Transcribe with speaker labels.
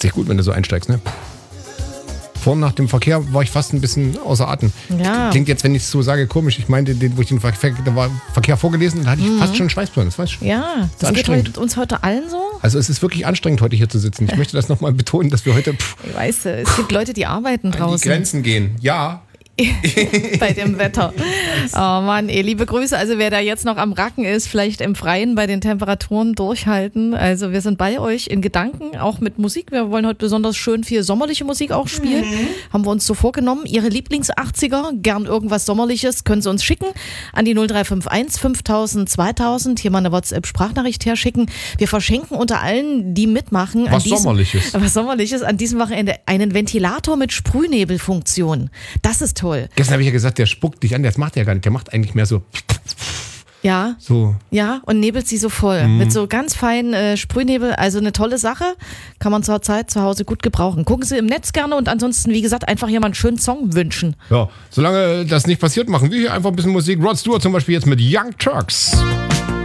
Speaker 1: Macht sich gut, wenn du so einsteigst, ne? Vorhin nach dem Verkehr war ich fast ein bisschen außer Atem.
Speaker 2: Ja.
Speaker 1: Klingt jetzt, wenn ich es so sage, komisch. Ich meinte, wo ich den Verkehr vorgelesen habe, hatte ich fast schon Schweißplan. Das weißt du.
Speaker 2: Ja, das geht uns heute allen so.
Speaker 1: Also es ist wirklich anstrengend, heute hier zu sitzen. Ich möchte das nochmal betonen, dass wir heute
Speaker 2: Ich weiß, es gibt Leute, die arbeiten draußen.
Speaker 1: an die Grenzen gehen. Ja.
Speaker 2: Bei dem Wetter. Oh Mann, liebe Grüße. Also wer da jetzt noch am Racken ist, vielleicht im Freien bei den Temperaturen durchhalten. Also wir sind bei euch in Gedanken, auch mit Musik. Wir wollen heute besonders schön viel sommerliche Musik auch spielen. Haben wir uns so vorgenommen. Ihre Lieblings-80er, gern irgendwas Sommerliches, können Sie uns schicken an die 0351 5000 2000. Hier mal eine WhatsApp-Sprachnachricht herschicken. Wir verschenken unter allen, die mitmachen.
Speaker 1: Sommerliches.
Speaker 2: Was Sommerliches. An diesem Wochenende einen Ventilator mit Sprühnebelfunktion. Das ist toll.
Speaker 1: Gestern habe ich ja gesagt, der spuckt dich an, das macht er gar nicht. Der macht eigentlich mehr so.
Speaker 2: Ja.
Speaker 1: So.
Speaker 2: Ja, und nebelt sie so voll. Mit so ganz feinen Sprühnebel. Also eine tolle Sache. Kann man zur Zeit zu Hause gut gebrauchen. Gucken Sie im Netz gerne und ansonsten, wie gesagt, einfach hier mal einen schönen Song wünschen.
Speaker 1: Ja, solange das nicht passiert, machen wir hier einfach ein bisschen Musik. Rod Stewart zum Beispiel jetzt mit Young Turks.